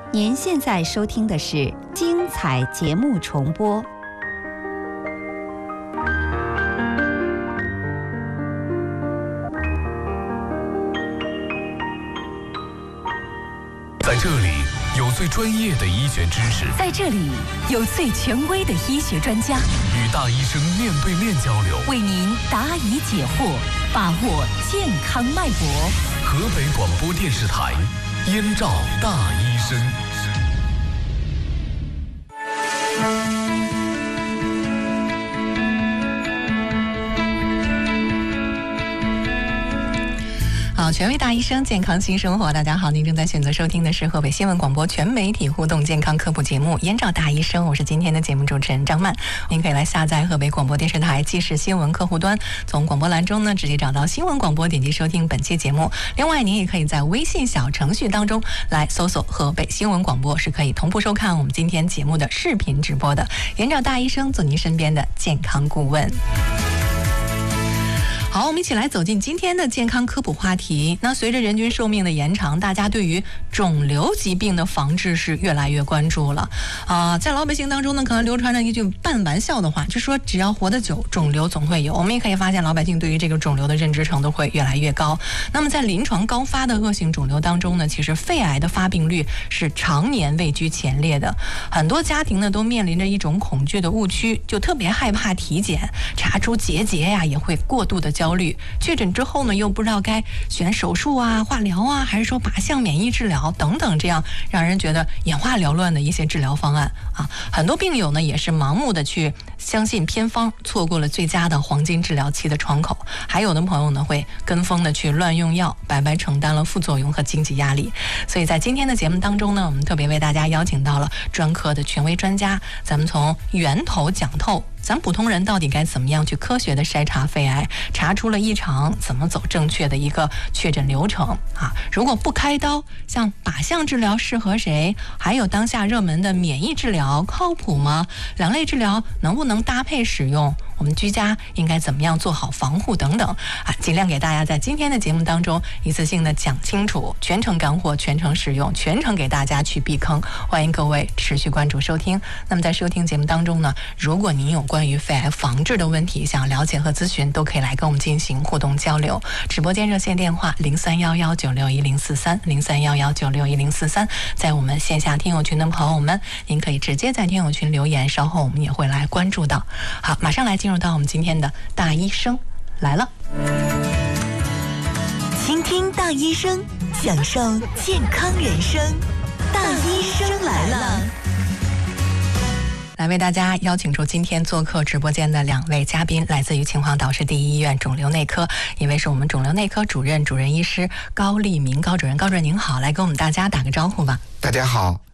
您现在收听的是精彩节目重播。 在这里有最专业的医学知识， 在这里有最权威的医学专家， 与大医生面对面交流， 为您答疑解惑，把握健康脉搏。 河北广播电视台燕赵大医生。 好，权威大医生，健康新生活。大家好，您正在选择收听的是河北新闻广播全媒体互动健康科普节目《燕赵大医生》，我是今天的节目主持人张曼。您可以来下载河北广播电视台即时新闻客户端，从广播栏中呢直接找到新闻广播，点击收听本期节目。另外，您也可以在微信小程序当中来搜索河北新闻广播，是可以同步收看我们今天节目的视频直播的。燕赵大医生做您身边的健康顾问。好，我们一起来走进今天的健康科普话题。那随着人均寿命的延长，大家对于肿瘤疾病的防治是越来越关注了。在老百姓当中呢，可能流传着一句半玩笑的话，就说只要活得久，肿瘤总会有。我们也可以发现，老百姓对于这个肿瘤的认知程度会越来越高。那么在临床高发的恶性肿瘤当中呢，其实肺癌的发病率是常年位居前列的。很多家庭呢都面临着一种恐惧的误区，就特别害怕体检查出结节呀，也会过度的焦虑，确诊之后呢，又不知道该选手术啊、化疗啊，还是说靶向免疫治疗等等，这样让人觉得眼花缭乱的一些治疗方案啊。很多病友呢也是盲目的去相信偏方，错过了最佳的黄金治疗期的窗口。还有的朋友呢会跟风的去乱用药，白白承担了副作用和经济压力。所以在今天的节目当中呢，我们特别为大家邀请到了专科的权威专家，咱们从源头讲透。咱普通人到底该怎么样去科学的筛查肺癌，查出了异常，怎么走正确的一个确诊流程啊？如果不开刀，像靶向治疗适合谁？还有当下热门的免疫治疗靠谱吗？两类治疗能不能搭配使用？我们居家应该怎么样做好防护等等啊？尽量给大家在今天的节目当中一次性的讲清楚，全程干货，全程使用，全程给大家去避坑。欢迎各位持续关注收听。那么在收听节目当中呢，如果您有关于肺癌防治的问题想了解和咨询，都可以来跟我们进行互动交流。直播间热线电话0311961043，0311961043。在我们线下听友群的朋友们，您可以直接在听友群留言，稍后我们也会来关注到。好，马上来进入到我们今天的大医生来了。 倾听大医生，享受健康人生。大医生来了。 来为大家邀请出今天做客直播间的两位嘉宾，来自于秦皇岛市第一医院肿瘤内科，一位是我们肿瘤内科主任医师高立明高主任。高主任您好，来跟我们大家打个招呼吧。 大家好。